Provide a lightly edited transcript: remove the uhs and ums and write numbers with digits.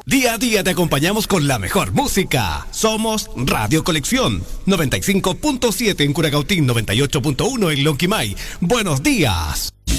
Día a día te acompañamos con la mejor música. Somos Radio Colección, 95.7 en Curacautín, 98.1 en Lonquimay. Buenos días.